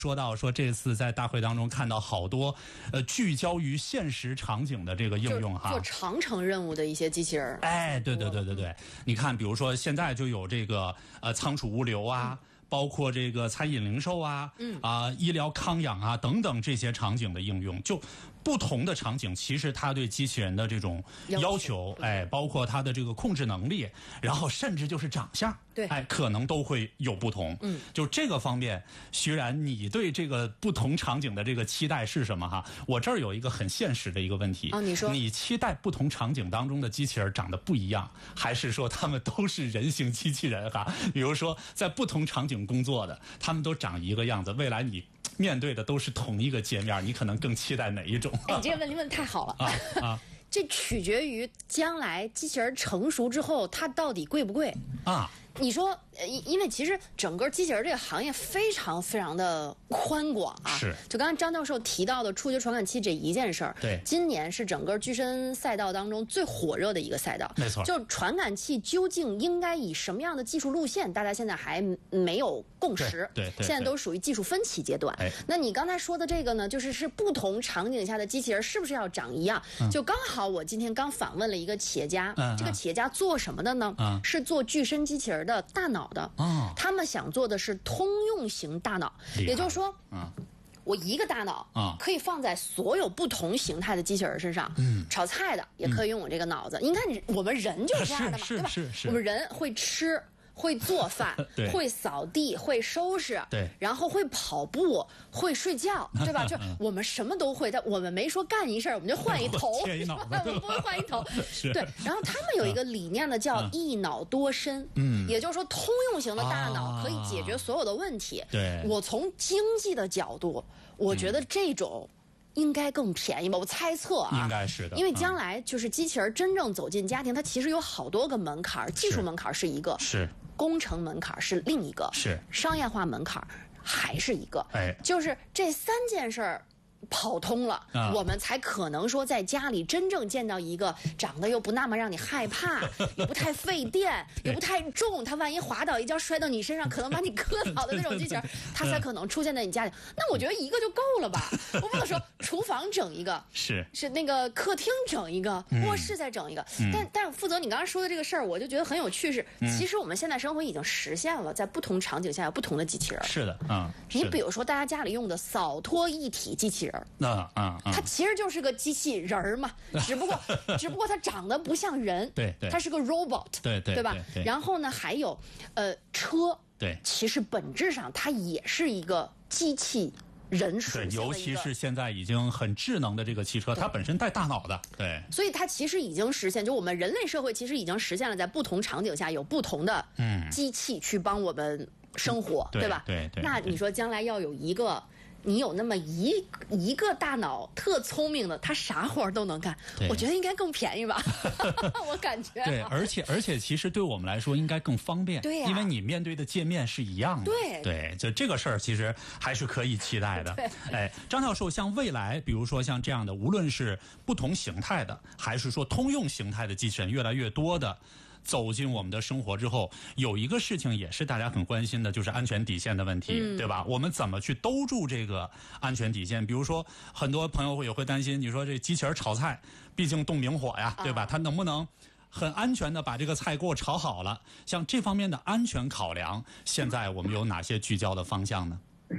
说到说这次在大会当中看到好多聚焦于现实场景的这个应用哈， 做长程任务的一些机器人。 哎，对，你看，比如说现在就有这个仓储物流啊。包括这个餐饮零售啊，医疗康养啊等等这些场景的应用，就不同的场景，其实它对机器人的这种要求，哎，包括它的这个控制能力，然后甚至就是长相， 对， 哎，可能都会有不同。就这个方面，徐然，你对这个不同场景的这个期待是什么哈？我这儿有一个很现实的一个问题你说， 你期待不同场景当中的机器人长得不一样，还是说他们都是人形机器人哈？比如说在不同场景工作的，他们都长一个样子，未来你面对的都是同一个界面，你可能更期待哪一种？ 你这个问题问得太好了这取决于将来机器人成熟之后，它到底贵不贵啊？你说，因为其实整个机器人这个行业非常非常的宽广啊。 是。 就刚才张教授提到的触觉传感器这一件事儿， 对， 今年是整个具身赛道当中最火热的一个赛道。 没错。 就传感器究竟应该以什么样的技术路线，大家现在还没有共识。 对。 现在都属于技术分歧阶段。那你刚才说的这个呢，就是不同场景下的机器人是不是要长一样？就刚好我今天刚访问了一个企业家，这个企业家做什么的呢？是做具身机器人的大脑的。他们想做的是通用型大脑，也就是说，我一个大脑可以放在所有不同形态的机器人身上。炒菜的也可以用我这个脑子。你看，我们人就是这样的嘛，对吧？我们人会吃。会做饭，会扫地，会收拾， 对， 然后会跑步，会睡觉，对吧？就我们什么都会，但我们没说干一事儿我们就换一头，我们不会换一头。对，然后他们有一个理念呢，叫一脑多身，也就是说通用型的大脑可以解决所有的问题。 对， 我从经济的角度，我觉得这种应该更便宜吧，我猜测啊， 应该是的， 因为将来就是机器人真正走进家庭，它其实有好多个门槛，技术门槛是一个， 是工程门槛是另一个， 是商业化门槛还是一个， 哎， 就是这三件事儿跑通了，我们才可能说在家里真正见到一个长得又不那么让你害怕，也不太费电，也不太重，它万一滑倒一跤摔到你身上，可能把你磕倒的那种机器人，它才可能出现在你家里。那我觉得一个就够了吧？我不能说厨房整一个，是那个客厅整一个，卧室再整一个。但负责你刚刚说的这个事儿，我就觉得很有趣是，其实我们现在生活已经实现了，在不同场景下有不同的机器人。 是的， 你比如说大家家里用的扫拖一体机器人。它其实就是个机器人儿嘛，只不过它长得不像人， 对， 它是个 robot， 对吧？然后呢，还有车， 对， 其实本质上它也是一个机器人属性的一个， 尤其是现在已经很智能的这个汽车，它本身带大脑的，对， 所以它其实已经实现，就我们人类社会其实已经实现了，在不同场景下有不同的机器去帮我们生活，对吧？ 对。 那你说将来要有一个。你有那么一个大脑特聪明的，他啥活都能干，我觉得应该更便宜吧，我感觉。 对，而且其实对我们来说应该更方便， 对呀， 因为你面对的界面是一样的。对，就这个事儿其实还是可以期待的。哎，张教授，像未来，比如说像这样的，无论是不同形态的，还是说通用形态的机器人越来越多的。走进我们的生活之后，有一个事情也是大家很关心的，就是安全底线的问题，对吧？我们怎么去兜住这个安全底线？比如说，很多朋友也会担心，你说这机器人炒菜，毕竟动明火呀，对吧？它能不能很安全的把这个菜给我炒好了？像这方面的安全考量，现在我们有哪些聚焦的方向呢？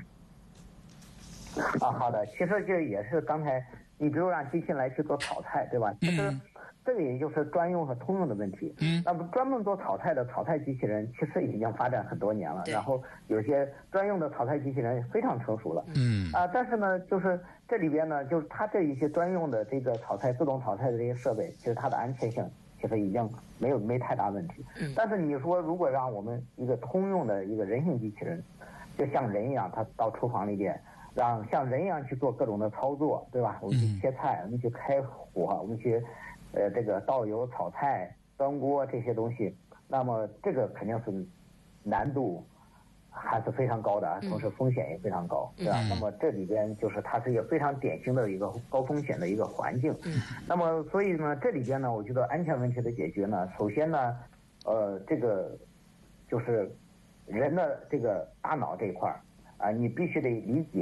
好的，其实这也是刚才你比如让机器人来去做炒菜，对吧？其实这个也就是专用和通用的问题。那么专门做炒菜的炒菜机器人其实已经发展很多年了，然后有些专用的炒菜机器人非常成熟了。但是呢，就是这里边呢，就是它这一些专用的这个炒菜自动炒菜的这些设备，其实它的安全性其实已经没太大问题。但是你说如果让我们一个通用的一个人形机器人，就像人一样，它到厨房里边。让像人一样去做各种的操作，对吧？我们去切菜，我们去开火，我们去这个倒油、炒菜、端锅这些东西，那么这个肯定是难度还是非常高的，同时风险也非常高，对吧？那么这里边就是它是一个非常典型的一个高风险的一个环境。那么所以呢，这里边呢，我觉得安全问题的解决呢，首先呢，这个就是人的这个大脑这一块你必须得理解